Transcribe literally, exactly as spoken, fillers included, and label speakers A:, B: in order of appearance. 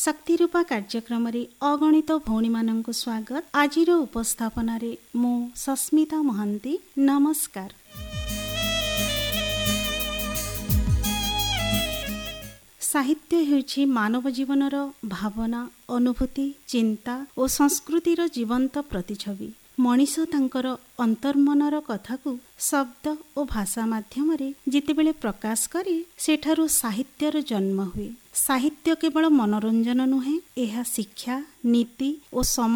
A: ଶକ୍ତିରୂପା କାର୍ଯ୍ୟକ୍ରମରେ ଅଗଣିତ ଭଉଣୀମାନଙ୍କୁ ସ୍ୱାଗତ। ଆଜିର ଉପସ୍ଥାପନାରେ ମୁଁ ସସ୍ମିତା ମହାନ୍ତି। ନମସ୍କାର। ସାହିତ୍ୟ ହେଉଛି ମାନବ ଜୀବନର ଭାବନା, ଅନୁଭୂତି, ଚିନ୍ତା ଓ ସଂସ୍କୃତିର ଜୀବନ୍ତ ପ୍ରତିଛବି। ମଣିଷ ତାଙ୍କର ଅନ୍ତର୍ମନର କଥାକୁ ଶବ୍ଦ ଓ ଭାଷା ମାଧ୍ୟମରେ ଯେତେବେଳେ ପ୍ରକାଶ କରେ, ସେଠାରୁ ସାହିତ୍ୟର ଜନ୍ମ ହୁଏ। ସାହିତ୍ୟ କେବଳ ମନୋରଞ୍ଜନ ନୁହେଁ, ଏହା ଶିକ୍ଷା, ନୀତି ଓ ସମାଜ